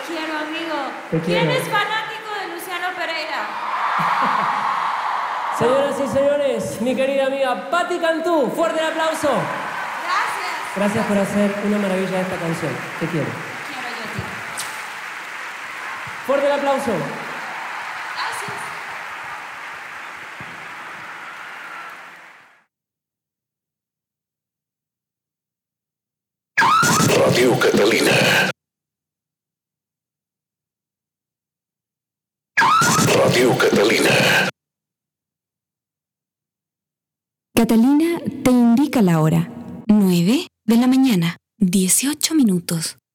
quiero, amigo. Te ¿Quién quiero. es fanático de Luciano Pereira? Señoras y señores, mi querida amiga Patti Cantú, fuerte el aplauso. Gracias. Gracias por hacer una maravilla de esta canción. Te quiero. Quiero yo a ti. Fuerte el aplauso. Gracias. Radio Catalina. Radio Catalina. Catalina te indica la hora. 9 de la mañana, 18 minutos.